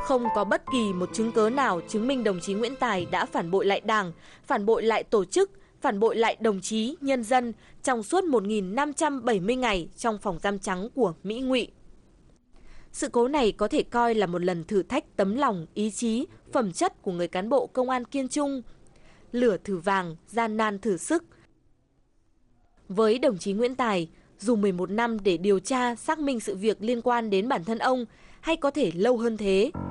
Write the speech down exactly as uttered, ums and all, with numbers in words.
Không có bất kỳ một chứng cớ nào chứng minh đồng chí Nguyễn Tài đã phản bội lại Đảng, phản bội lại tổ chức, phản bội lại đồng chí, nhân dân trong suốt một nghìn năm trăm bảy mươi ngày trong phòng giam trắng của Mỹ Ngụy. Sự cố này có thể coi là một lần thử thách tấm lòng, ý chí, phẩm chất của người cán bộ công an kiên trung. Lửa thử vàng, gian nan thử sức. Với đồng chí Nguyễn Tài, dù mười một năm để điều tra, xác minh sự việc liên quan đến bản thân ông, hay có thể lâu hơn thế,